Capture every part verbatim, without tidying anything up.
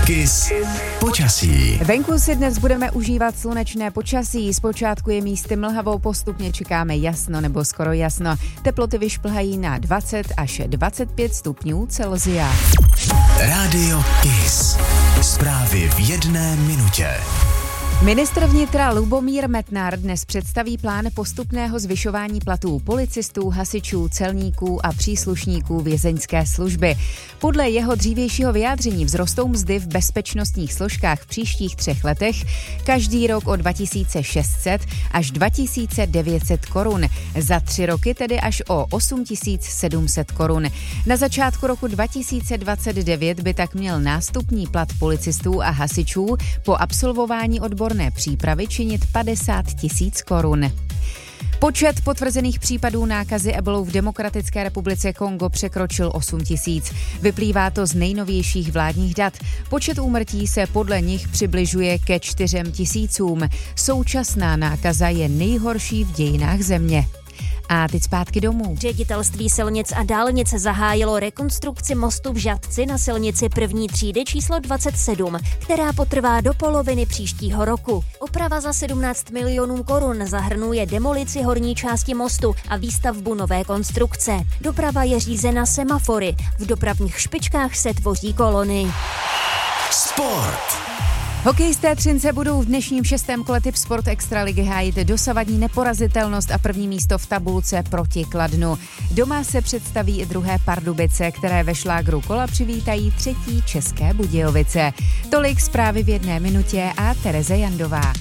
Kiss počasí. Venku si dnes budeme užívat slunečné počasí. Zpočátku je místy mlhavou, postupně čekáme jasno nebo skoro jasno. Teploty vyšplhají na dvacet až dvacet pět stupňů Celsia. Rádio Kiss. Zprávy v jedné minutě. Ministr vnitra Lubomír Metnar dnes představí plán postupného zvyšování platů policistů, hasičů, celníků a příslušníků vězeňské služby. Podle jeho dřívějšího vyjádření vzrostou mzdy v bezpečnostních složkách v příštích třech letech každý rok o dva tisíce šest set až dva tisíce devět set korun. Za tři roky tedy až o osm tisíc sedm set korun. Na začátku roku dva tisíce dvacet devět by tak měl nástupní plat policistů a hasičů po absolvování odborné přípravy činit padesát tisíc korun. Počet potvrzených případů nákazy ebolou v Demokratické republice Kongo překročil osm tisíc. Vyplývá to z nejnovějších vládních dat. Počet úmrtí se podle nich přibližuje ke čtyřem tisícům. Současná nákaza je nejhorší v dějinách země. A teď zpátky domů. Ředitelství silnic a dálnic zahájilo rekonstrukci mostu v Žatci na silnici první třídy číslo dvacet sedm, která potrvá do poloviny příštího roku. Oprava za sedmnáct milionů korun zahrnuje demolici horní části mostu a výstavbu nové konstrukce. Doprava je řízena semafory. V dopravních špičkách se tvoří kolony. Sport. Hokejisté Třince budou v dnešním šestém kole Tip Sport Extraligy hájit dosavadní neporazitelnost a první místo v tabulce proti Kladnu. Doma se představí i druhé Pardubice, které ve šlágru kola přivítají třetí České Budějovice. Tolik zprávy v jedné minutě a Tereze Jandová.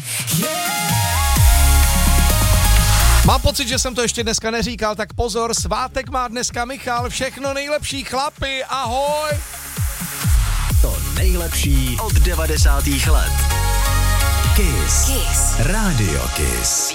Mám pocit, že jsem to ještě dneska neříkal, tak pozor, svátek má dneska Michal, všechno nejlepší chlapi, ahoj! To nejlepší od devadesátých let. Kiss. Kiss. Rádio Kiss.